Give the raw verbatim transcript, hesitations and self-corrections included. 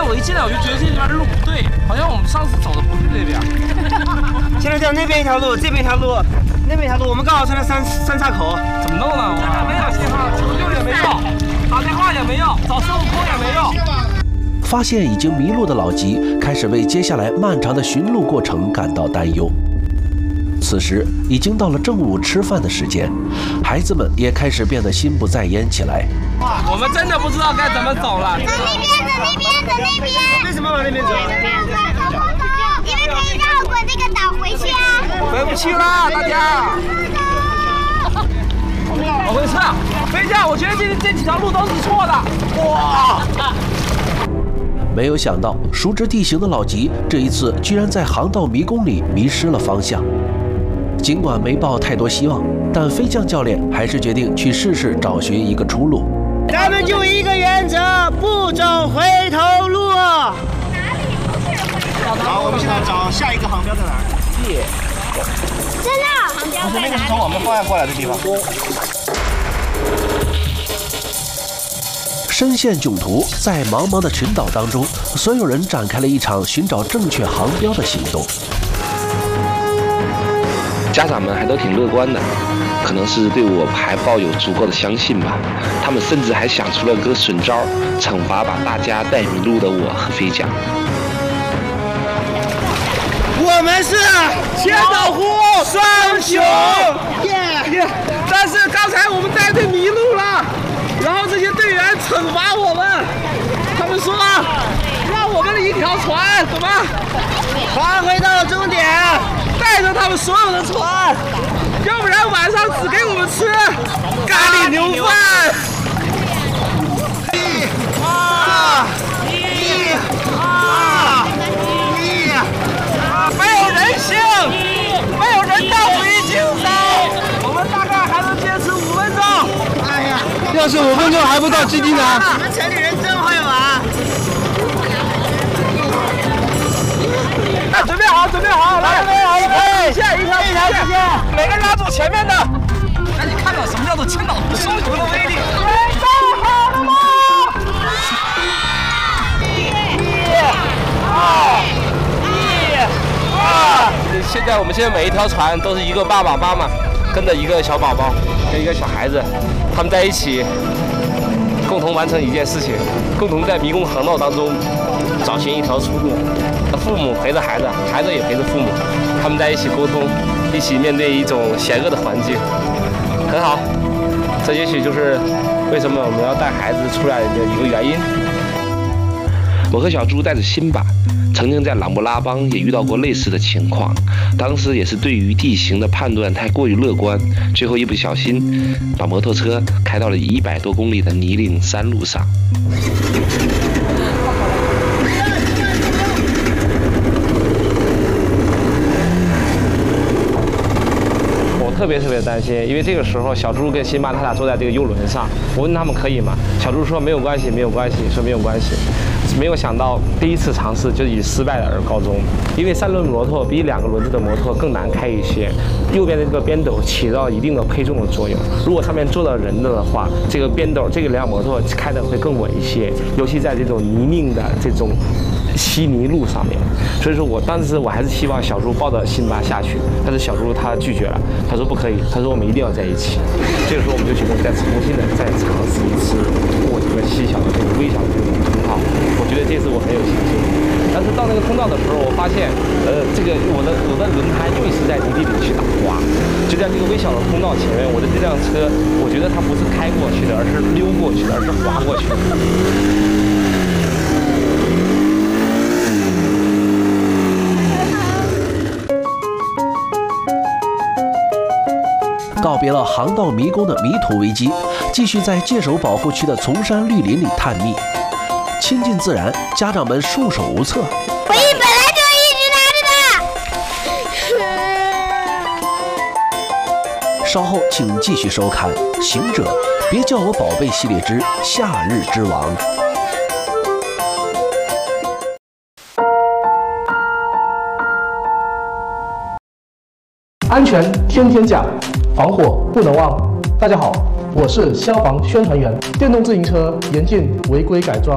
我一进来我就觉得这地方路不对，好像我们上次走的不是这边。 现在在那边一条路，这边一条路，那边一条路，我们刚好在那三三岔口。 怎么弄呢？没有信号，求救也没用，打电话也没用，找孙悟空也没用。 发现已经迷路的老吉开始为接下来漫长的寻路过程感到担忧。此时已经到了正午吃饭的时间，孩子们也开始变得心不在焉起来。 我们真的不知道该怎么走了。 走那边，走那边，走那边。 为什么往那边走？ 因为可以绕过这个岛回去啊。 回不去了，大家。我回撤，飞驾，我觉得这这几条路都是错的。哇！ 没有想到，熟知地形的老吉这一次居然在航道迷宫里迷失了方向。尽管没抱太多希望，但飞将教练还是决定去试试找寻一个出路。 咱们就一个原则，不走回头路。好，我们现在找下一个航标在哪儿？ 耶！真的？航标在哪里？ 那个是从我们方向过来的地方。 深陷囧途，在茫茫的群岛当中，所有人展开了一场寻找正确航标的行动。 家长们还都挺乐观的，可能是对我还抱有足够的相信吧。他们甚至还想出了个损招，惩罚把大家带迷路的我和飞将。 我们是千岛湖双雄，耶！ 但是刚才我们带队迷路了，然后这些队员惩罚我们，他们说让我们的一条船怎么划回到终点。 带着他们所有的船，要不然晚上只给我们吃咖喱牛饭。 一、二、一、二、一， 没有人性，没有人道主义精神。我们大概还能坚持五分钟。 哎呀， 要是五分钟还不到基地呢？ 你们城里人真会玩。 哎，准备好，准备好，来，准备好了没？一条一条一条直线，每个人拉住前面的。赶紧看到什么叫做千岛湖双雄的威力。准备好了吗？一、二、一、二。现在我们现在每一条船都是一个爸爸妈妈跟着一个小宝宝跟一个小孩子，他们在一起共同完成一件事情，共同在迷宫航道当中找寻一条出路。父母陪着孩子，孩子也陪着父母，他们在一起沟通，一起面对一种险恶的环境，很好。这也许就是为什么我们要带孩子出来的一个原因。 我和小猪带着辛巴，曾经在朗布拉邦也遇到过类似的情况，当时也是对于地形的判断太过于乐观，最后一不小心把摩托车开到了一百多公里的泥泞山路上。 特别特别担心，因为这个时候小猪跟辛巴他俩坐在这个游轮上，我问他们可以吗？小猪说没有关系，没有关系，说没有关系。没有想到第一次尝试就以失败而告终，因为三轮摩托比两个轮子的摩托更难开一些，右边的这个边斗起到一定的配重的作用。如果上面坐了人的的话，这个边斗这个辆摩托开得会更稳一些，尤其在这种泥泞的这种稀泥路上面。所以说我当时我还是希望小猪抱着辛巴下去，但是小猪他拒绝了，他说不可以，他说我们一定要在一起。这个时候我们就决定再重新的再尝试一次过这个细小的这个微小的这种通道。我觉得这次我很有信心。但是到那个通道的时候，我发现，呃，这个我的我的轮胎又是在泥地里去打滑，就在这个微小的通道前面，我的这辆车，我觉得它不是开过去的，而是溜过去的，而是滑过去的。 告别了航道迷宫的迷途危机，继续在界首保护区的丛山绿林里探秘。亲近自然，家长们束手无策。 我一本来就一直拿着的。稍后请继续收看《行者别叫我宝贝》系列之《夏日之王》。 安全天天讲，防火不能忘。大家好，我是消防宣传员。电动自行车严禁违规改装。